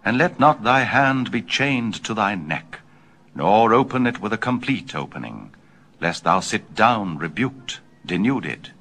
And let not thy hand be chained to thy neck, nor open it with a complete opening, lest thou sit down rebuked, denuded,